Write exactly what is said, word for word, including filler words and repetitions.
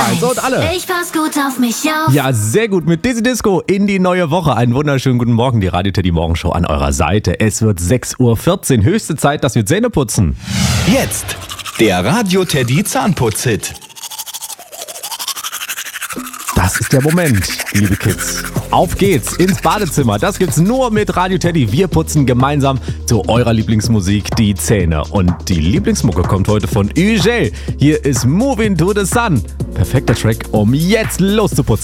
eins und alle. Ich pass gut auf mich auf. Ja, sehr gut. Mit Dizzy Disco in die neue Woche. Einen wunderschönen guten Morgen. Die Radio Teddy Morgenshow an eurer Seite. Es wird sechs Uhr vierzehn. Höchste Zeit, dass wir Zähne putzen. Jetzt der Radio Teddy Zahnputz-Hit. Das ist der Moment, liebe Kids. Auf geht's ins Badezimmer. Das gibt's nur mit Radio Teddy. Wir putzen gemeinsam zu eurer Lieblingsmusik die Zähne. Und die Lieblingsmucke kommt heute von Ugel. Hier ist Moving to the Sun. Perfekter Track, um jetzt loszuputzen.